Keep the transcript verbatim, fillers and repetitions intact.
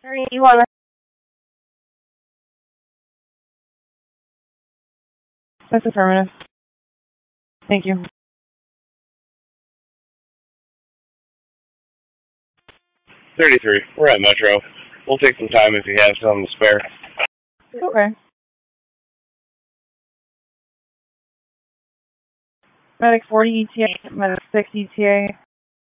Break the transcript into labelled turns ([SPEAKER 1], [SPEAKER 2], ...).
[SPEAKER 1] Three, you want That's affirmative. Thank you.
[SPEAKER 2] thirty-three. We're at Metro. We'll take some time if you have some to spare.
[SPEAKER 1] Okay. Medic forty E T A, Medic six E T A.